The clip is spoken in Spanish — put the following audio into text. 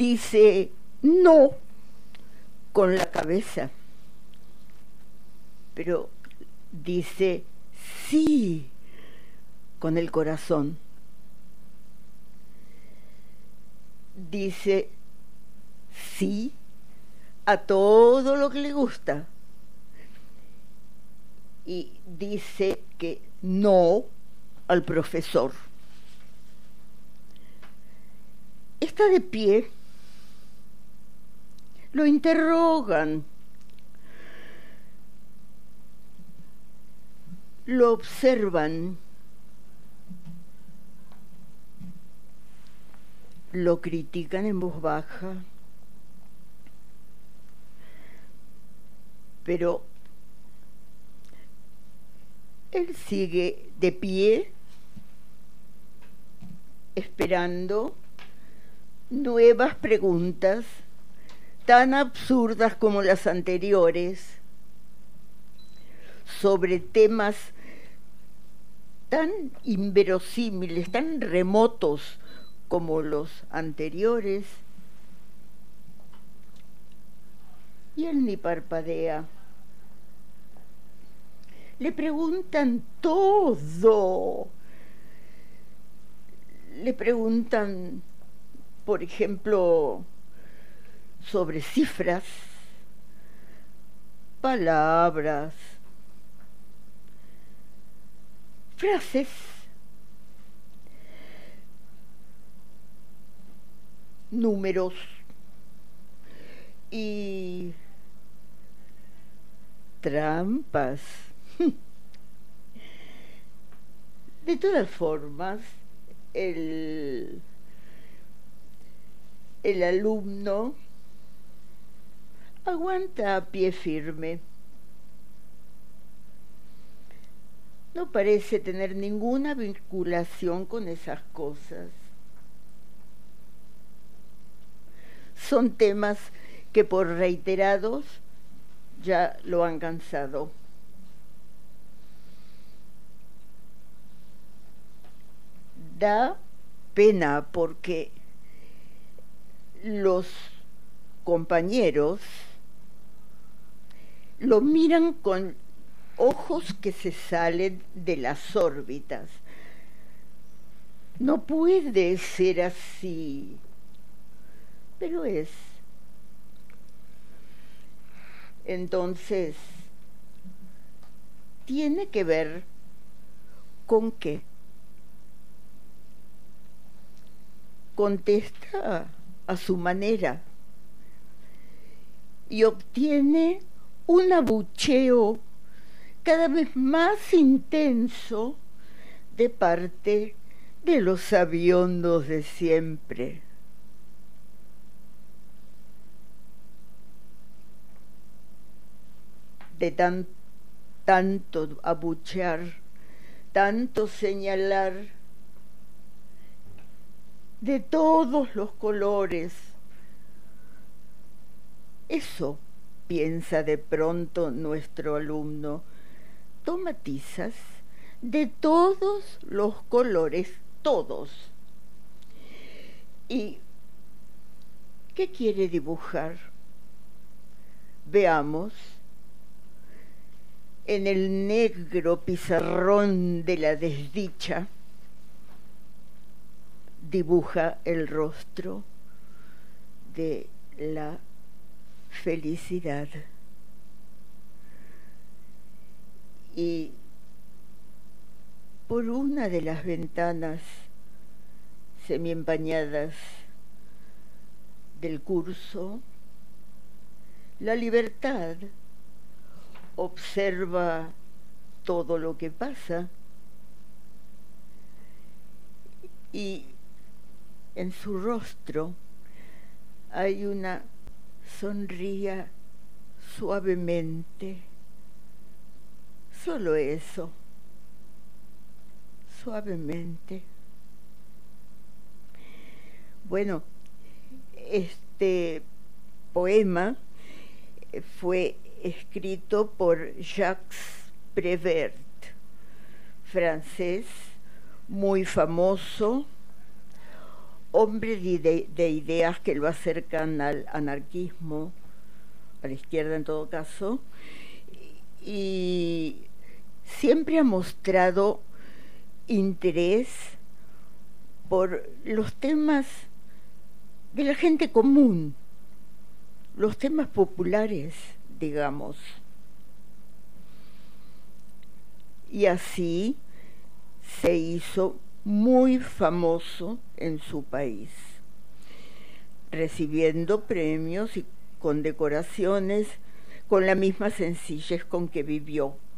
dice no con la cabeza, pero dice sí con el corazón. Dice sí a todo lo que le gusta y dice que no al profesor. Está de pie, lo interrogan, lo observan, lo critican en voz baja, pero él sigue de pie, esperando nuevas preguntas tan absurdas como las anteriores, sobre temas tan inverosímiles, tan remotos como los anteriores, y él ni parpadea. Le preguntan todo. Le preguntan, por ejemplo, sobre cifras, palabras, frases, números y trampas. De todas formas, el alumno aguanta a pie firme. No parece tener ninguna vinculación con esas cosas. Son temas que por reiterados ya lo han cansado. Da pena porque los compañeros lo miran con ojos que se salen de las órbitas. No puede ser así, pero es. Entonces, tiene que ver con qué. Contesta a su manera y obtiene un abucheo cada vez más intenso de parte de los sabiondos de siempre. De tanto abuchear, tanto señalar, de todos los colores. Eso piensa de pronto nuestro alumno. Toma tizas de todos los colores, todos. ¿Y qué quiere dibujar? Veamos. En el negro pizarrón de la desdicha, dibuja el rostro de la felicidad. Y por una de las ventanas semiempañadas del curso, la libertad observa todo lo que pasa y en su rostro hay una sonrisa suavemente, solo eso, suavemente. Bueno, este poema fue escrito por Jacques Prévert, francés, muy famoso, hombre de ideas que lo acercan al anarquismo, a la izquierda en todo caso, y siempre ha mostrado interés por los temas de la gente común, los temas populares, digamos. Y así se hizo muy famoso en su país, recibiendo premios y condecoraciones con la misma sencillez con que vivió.